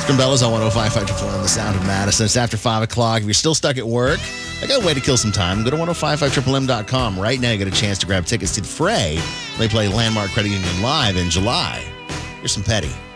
Bella's on 105.5 Triple M, the sound of Madison. It's after 5 o'clock. If you're still stuck at work, I got a way to kill some time. Go to 1055triplem.com. Right now, you get a chance to grab tickets to the Fray. They play Landmark Credit Union live in July. Here's some Petty.